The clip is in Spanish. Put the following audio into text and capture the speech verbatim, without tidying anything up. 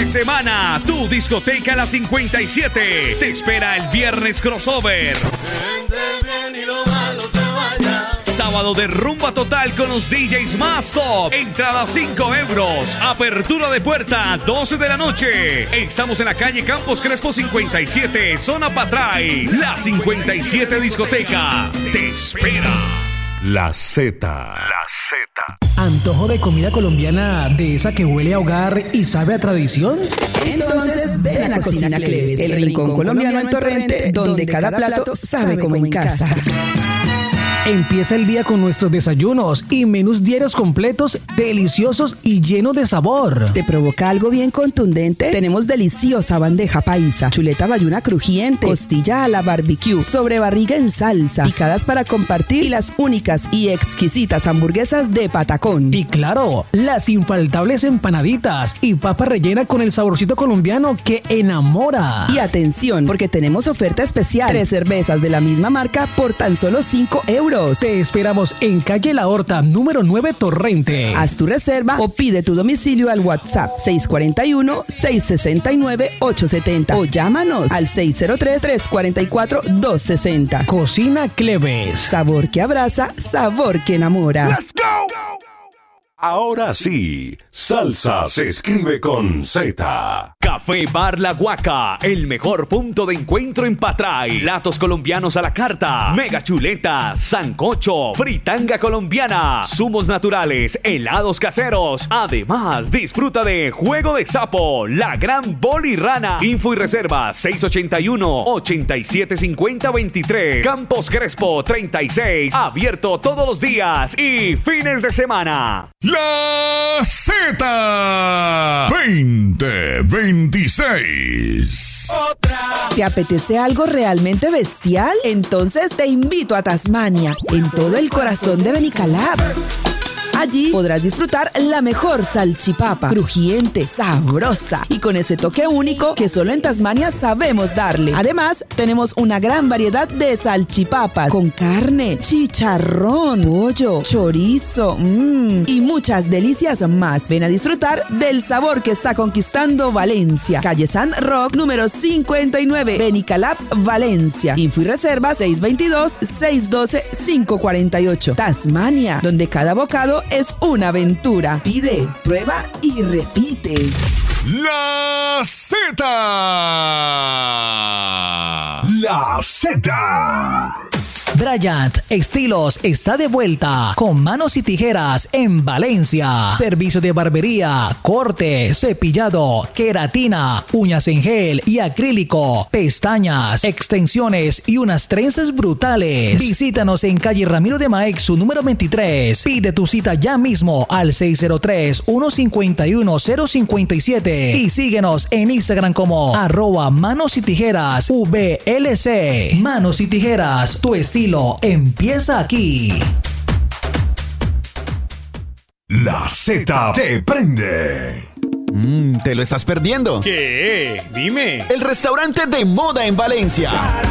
de semana, tu discoteca La cincuenta y siete te espera el viernes crossover. Sábado de rumba total con los D Js más top. Entrada cinco euros. Apertura de puerta doce de la noche. Estamos en la calle Campos Crespo cincuenta y siete, zona Patrais. La cincuenta y siete discoteca te espera. La Z. La Z. ¿Antojo de comida colombiana de esa que huele a hogar y sabe a tradición? Entonces ven a la Cocina Cleves, el rincón colombiano en Torrente, donde cada plato sabe como en casa. Empieza el día con nuestros desayunos y menús diarios completos, deliciosos y llenos de sabor. ¿Te provoca algo bien contundente? Tenemos deliciosa bandeja paisa, chuleta bayuna crujiente, costilla a la barbecue, sobrebarriga en salsa, picadas para compartir y las únicas y exquisitas hamburguesas de patacón. Y claro, las infaltables empanaditas y papa rellena con el saborcito colombiano que enamora. Y atención, porque tenemos oferta especial. Tres cervezas de la misma marca por tan solo cinco euros. Te esperamos en calle La Horta, número nueve, Torrente. Haz tu reserva o pide tu domicilio al WhatsApp seis cuatro uno, seis seis nueve, ocho siete cero o llámanos al seis cero tres, tres cuatro cuatro, dos seis cero. Cocina Cleves. Sabor que abraza, sabor que enamora. ¡Let's go! Ahora sí, salsa se escribe con Z. Café Bar La Guaca, el mejor punto de encuentro en Patray. Platos colombianos a la carta, mega chuletas, sancocho, fritanga colombiana, zumos naturales, helados caseros. Además, disfruta de juego de sapo, la gran bolirrana. Info y reserva seis ocho uno, ocho siete cinco cero dos tres. Campos Crespo treinta y seis, abierto todos los días y fines de semana. La Z veinte veintiséis. ¿Te apetece algo realmente bestial? Entonces te invito a Tasmania, en todo el corazón de Benicalap. Allí podrás disfrutar la mejor salchipapa, crujiente, sabrosa y con ese toque único que solo en Tasmania sabemos darle. Además, tenemos una gran variedad de salchipapas con carne, chicharrón, pollo, chorizo mmm, y muchas delicias más. Ven a disfrutar del sabor que está conquistando Valencia. Calle San Roque, número cincuenta y nueve, Benicalap, Valencia. Info y reserva seis dos dos, seis uno dos, cinco cuatro ocho. Tasmania, donde cada bocado es una aventura. Pide, prueba y repite. La Z. La Z. Bryant Estilos está de vuelta con manos y tijeras en Valencia. Servicio de barbería, corte, cepillado, queratina, uñas en gel y acrílico, pestañas, extensiones y unas trenzas brutales. Visítanos en calle Ramiro de Maexu, número veintitrés. Pide tu cita ya mismo al seis cero tres, uno cinco uno, cero cinco siete y síguenos en Instagram como arroba manos y tijeras V L C. Manos y tijeras, tu estilo empieza aquí. La Z te prende. Mm, te lo estás perdiendo. ¿Qué? Dime. El restaurante de moda en Valencia.